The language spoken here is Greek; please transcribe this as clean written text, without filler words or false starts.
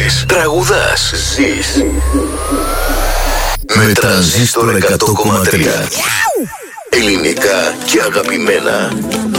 Παίζεις, τραγουδάς, ζεις. Με Τρανζίστορ 100,3. Ελληνικά και αγαπημένα.